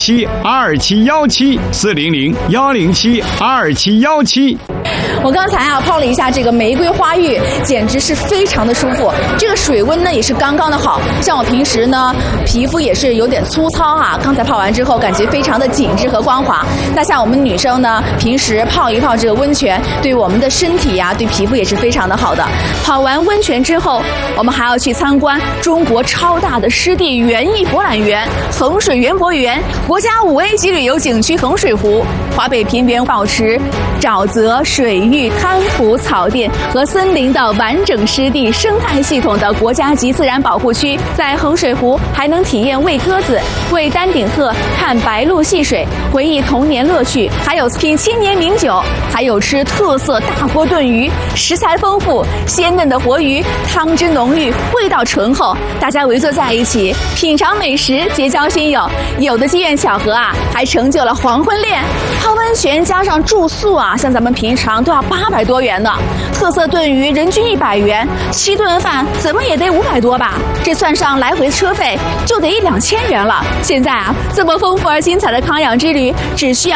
72717，400-107-217。 我刚才泡了一下这个玫瑰花浴，简直是非常的舒服。这个水温呢也是刚刚的好，像我平时呢皮肤也是有点粗糙啊，刚才泡完之后感觉非常的紧致和光滑。那像我们女生呢，平时泡一泡这个温泉，对我们的身体呀、对皮肤也是非常的好的。泡完温泉之后，我们还要去参观中国超大的湿地园艺博览园——衡水园博园，国家5A 级旅游景区衡水湖，华北平原保持沼泽、水域、滩涂、草甸和森林的完整湿地生态系统的国家级自然保护区。在衡水湖还能体验喂鸽子、喂丹顶鹤、看白鹭戏水，回忆童年乐趣，还有品千年名酒，还有吃特色大锅炖鱼，食材丰富，鲜嫩的活鱼，汤汁浓郁，味道醇厚，大家围坐在一起品尝美食，结交新友。有的机缘巧合啊，还成就了黄昏恋。泡温泉加上住宿啊，像咱们平常都要800多元呢。特色炖鱼人均100元，7顿饭怎么也得500多吧？这算上来回车费就得1-2千元了。现在啊，这么丰富而精彩的康养之旅，只需要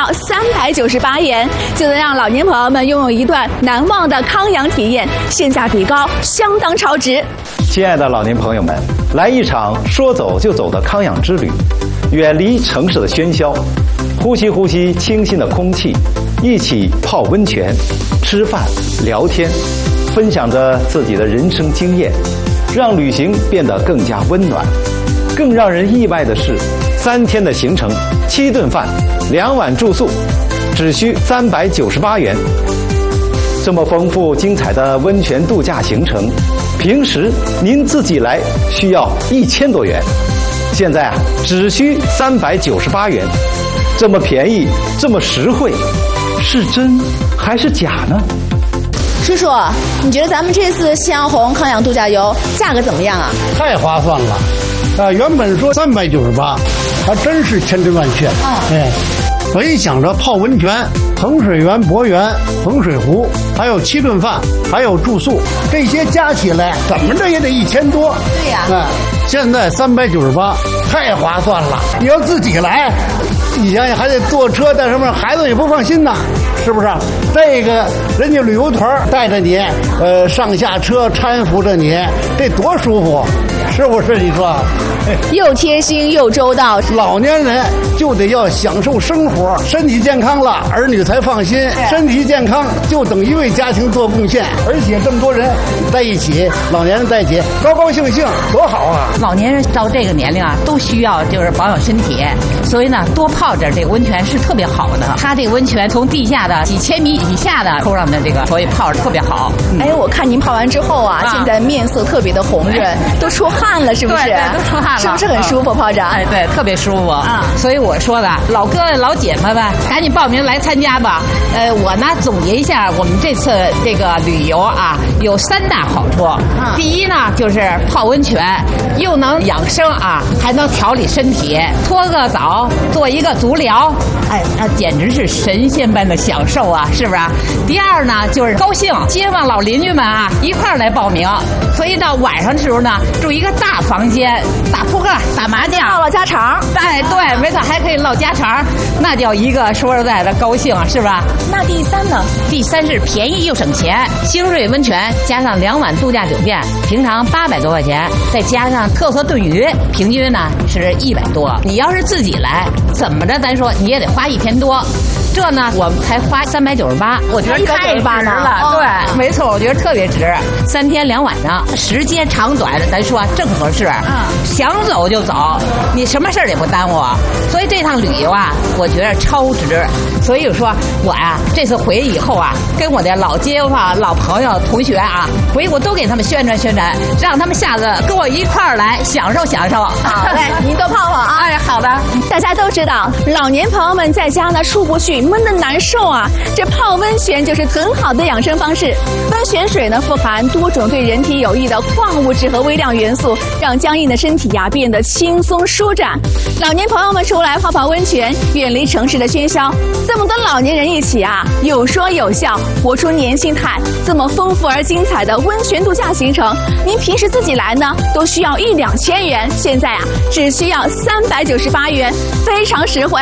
398元，就能让老年朋友们拥有一段难忘的康养体验，性价比高，相当超值。 亲爱的老年朋友们，来一场说走就走的康养之旅，远离城市的喧嚣，呼吸呼吸清新的空气，一起泡温泉、吃饭、聊天，分享着自己的人生经验，让旅行变得更加温暖。更让人意外的是，3天的行程，7顿饭，2晚住宿，只需398元。这么丰富精彩的温泉度假行程，平时您自己来需要1000多元，现在啊只需398元，这么便宜，这么实惠，是真还是假呢？ 叔叔，你觉得咱们这次夕阳红康养度假游价格怎么样啊？ 太划算了，原本说398，还真是千真万确。哎，我一想着泡温泉，衡水园博园、衡水湖，还有7顿饭，还有住宿，这些加起来怎么着也得1000多。 对呀。 现在398，太划算了。你要自己来，你想想还得坐车带什么，孩子也不放心呐，是不是？这个人家旅游团带着你，上下车搀扶着你，这多舒服，是不是？你说， 又贴心又周到。 老年人就得要享受生活，身体健康了，儿女才放心。身体健康就等于为家庭做贡献，而且这么多人在一起，老年人在一起，高高兴兴，多好啊！ 老年人到这个年龄啊，都需要就是保养身体，所以呢，多泡点这个温泉是特别好的。它这个温泉从地下的几千米以下的抽上的这个，所以泡着特别好。 哎，我看您泡完之后啊，现在面色特别的红润，都出汗了，是不是？ 对，都出汗了， 是不是很舒服？泡着？ 哎，对，特别舒服啊。所以我说的，老哥老姐们吧，赶紧报名来参加吧。我呢总结一下，我们这次这个旅游啊，有3大好处。第一呢，就是泡温泉，又能养生啊，还能调理身体，搓个澡，做一个足疗，哎，那简直是神仙般的享受啊，是不是？第二呢，就是高兴，街坊老邻居们啊一块儿来报名，所以到晚上的时候呢，住一个大房间，打扑克、打麻将， 唠家常。 哎，对，没错，还可以唠家常，那叫一个说实在的高兴，是吧？ 那第3呢？ 第3是便宜又省钱，星瑞温泉加上2晚度假酒店，平常800多块钱，再加上特色炖鱼，平均呢是100多。你要是自己来，怎么着咱说你也得花1000多。这呢，我们才花398，我觉得太值了。对，没错，我觉得特别值。3天2晚上，时间长短咱说正合适。想走就走，你什么事儿也不耽误。所以这趟旅游啊，我觉得超值。所以说我呀，这次回以后啊，跟我的老街坊、老朋友、同学啊，回国都给他们宣传宣传，让他们下次跟我一块儿来享受享受。 好嘞，您多泡泡啊！ 哎，好的。 大家都知道，老年朋友们在家呢出不去，闷得难受啊。这泡温泉就是很好的养生方式。温泉水呢富含多种对人体有益的矿物质和微量元素，让僵硬的身体呀变得轻松舒展。老年朋友们出来泡泡温泉，远离城市的喧嚣。这么多老年人一起啊，有说有笑，活出年轻态。这么丰富而精彩的温泉度假行程，您平时自己来呢，都需要1-2千元，现在啊，只需要398元，非常实惠。